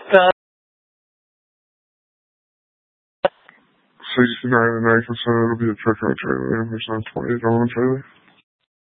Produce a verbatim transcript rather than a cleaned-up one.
Uh, sixty-nine and nine percent it'll be a truck or a trailer. There's not twenty on a trailer.